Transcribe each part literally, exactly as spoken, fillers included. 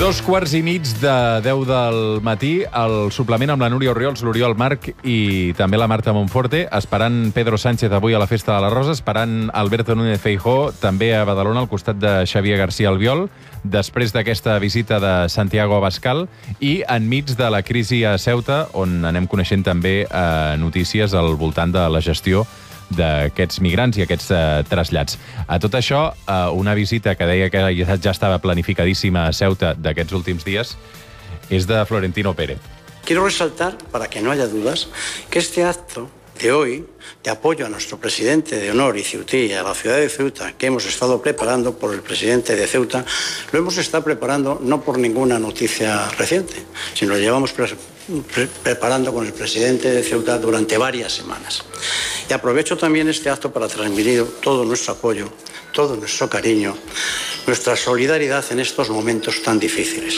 Dos quarts i mig de deu del matí, el suplement amb la Núria Orriols, l'Oriol Marc i també la Marta Monforte, esperant Pedro Sánchez avui a la Festa de la Rosa, esperant Alberto Núñez Feijóo també a Badalona al costat de Xavier García Albiol, després d'aquesta visita de Santiago Abascal i enmig de la crisi a Ceuta, on anem coneixent també eh, notícies al voltant de la gestió d'aquests migrants i aquests eh, trasllats. A tot això, eh, una visita que deia que ja estava planificadíssima a Ceuta d'aquests últims dies és de Florentino Pérez. Quiero resaltar, para que no haya dudas, que este acto de hoy, de apoyo a nuestro presidente de honor y ceutí y a la ciudad de Ceuta, que hemos estado preparando por el presidente de Ceuta, lo hemos estado preparando no por ninguna noticia reciente, sino lo llevamos pre pre preparando con el presidente de Ceuta durante varias semanas. Y aprovecho también este acto para transmitir todo nuestro apoyo, todo nuestro cariño, nuestra solidaridad en estos momentos tan difíciles.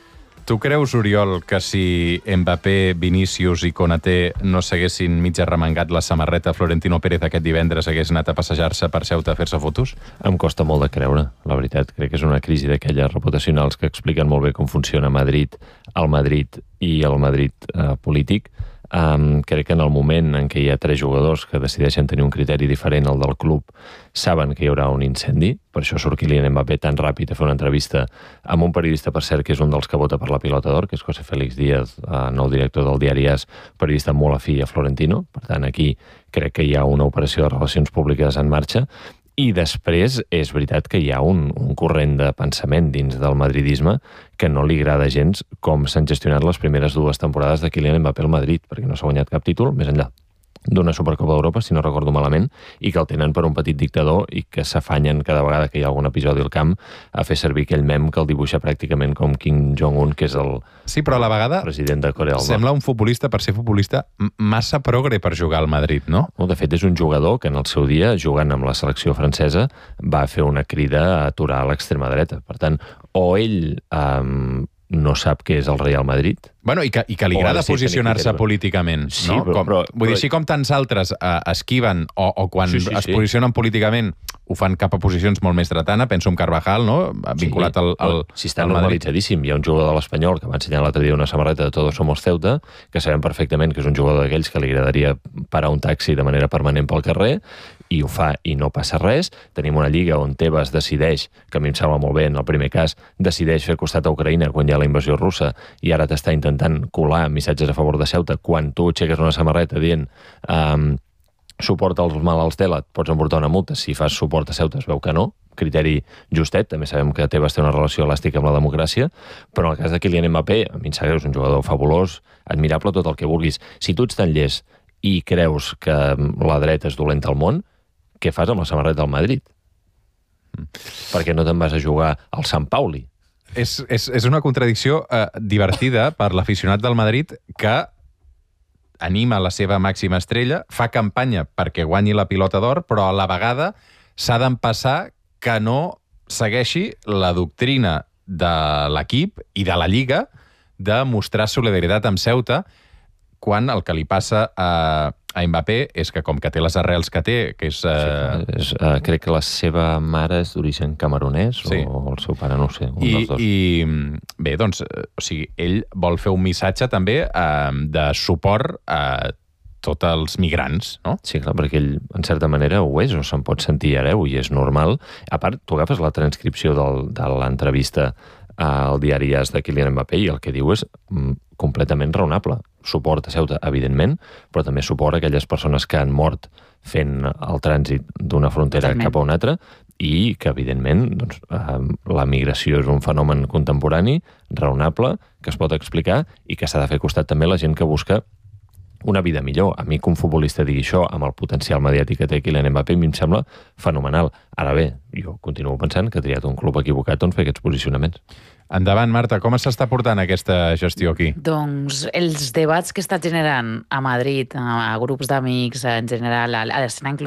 Tu creus, Oriol, que si Mbappé, Vinícius i Konaté no s'haguessin mig arremangat la samarreta, Florentino Pérez aquest divendres hagués anat a passejar-se per Ceuta a fer-se fotos? Em costa molt de creure, la veritat. Crec que és una crisi d'aquelles reputacionals que expliquen molt bé com funciona Madrid, el Madrid i el Madrid eh, polític. Um, crec que en el moment en què hi ha tres jugadors que decideixen tenir un criteri diferent al del club, saben que hi haurà un incendi. Per això surt Kylian Mbappé tan ràpid a fer una entrevista amb un periodista, per cert, que és un dels que vota per la pilota d'or, que és José Félix Díaz, uh, nou director del diari AS, periodista molt afí a Florentino. Per tant, aquí crec que hi ha una operació de relacions públiques en marxa. I després és veritat que hi ha un, un corrent de pensament dins del madridisme que no li agrada gens com s'han gestionat les primeres dues temporades de Kylian Mbappé al Madrid, perquè no s'ha guanyat cap títol, més enllà d'una Supercopa d'Europa, si no recordo malament, i que el tenen per un petit dictador i que s'afanyen cada vegada que hi ha algun episodi al camp a fer servir aquell mem que el dibuixa pràcticament com Kim Jong-un, que és el sí, però a la vegada president de Corea del Nord. Sembla un futbolista, per ser futbolista, massa progre per jugar al Madrid, no? No, de fet, és un jugador que en el seu dia, jugant amb la selecció francesa, va fer una crida a aturar a l'extrema dreta. Per tant, o ell um, no sap què és el Real Madrid. Bueno, i que, i que li agrada posicionar-se políticament, sí, no? Però, com, però, vull dir, però... així com tants altres eh, esquiven o, o quan sí, sí, es sí. posicionen políticament ho fan cap a posicions molt més dretana, penso en Carvajal, no? Vinculat sí, al, al, si està normalitzadíssim. Hi ha un jugador de l'Espanyol que va ensenyar l'altre dia una samarreta de Todos Somos Ceuta, que sabem perfectament que és un jugador d'aquells que li agradaria parar un taxi de manera permanent pel carrer, i ho fa i no passa res. Tenim una lliga on Tebas decideix, que a mi em sembla molt bé en el primer cas, decideix fer costat a Ucraïna quan hi ha la invasió russa i ara t'està intentant colar missatges a favor de Ceuta quan tu aixeques una samarreta dient um, suport als malalts d'Ela, et pots emportar una multa. Si fas suport a Ceuta es veu que no, criteri justet. També sabem que Tebas té una relació elàstica amb la democràcia, però en el cas de Kylian Mbappé, a mi em sap greu, és un jugador fabulós, admirable, tot el que vulguis. Si tu ets tan llest i creus que la dreta és dolenta al món, què fas amb la samarreta del Madrid? Mm. Per què no te'n vas a jugar al Sant Pauli? És, és, és una contradicció eh, divertida per l'aficionat del Madrid que anima la seva màxima estrella, fa campanya perquè guanyi la pilota d'or, però a la vegada s'ha d'empassar que no segueixi la doctrina de l'equip i de la Lliga de mostrar solidaritat amb Ceuta quan el que li passa a, a Mbappé és que, com que té les arrels que té, que és... Uh... Sí, és uh, crec que la seva mare és d'origen camerunès, sí. o el seu pare, no ho sé, un I, dels dos. I bé, doncs, o sigui, ell vol fer un missatge també uh, de suport a tots els migrants, no? Sí, clar, perquè ell, en certa manera, ho és, o se'n pot sentir hereu, i és normal. A part, tu agafes la transcripció del, de l'entrevista al diari AS de Kylian Mbappé i el que diu és mm, completament raonable. Suport a Ceuta, evidentment, però també suport a aquelles persones que han mort fent el trànsit d'una frontera Totalment. cap a una altra i que, evidentment, doncs, eh, la migració és un fenomen contemporani, raonable, que es pot explicar i que s'ha de fer costat també la gent que busca una vida millor. A mi que un futbolista digui això amb el potencial mediàtic que té Kylian Mbappé, a mi em sembla fenomenal. Ara bé, jo continuo pensant que ha triat un club equivocat on fer aquests posicionaments. Endavant, Marta, com s'està portant aquesta gestió aquí? Doncs els debats que està generant a Madrid, a grups d'amics, en general, a l'escena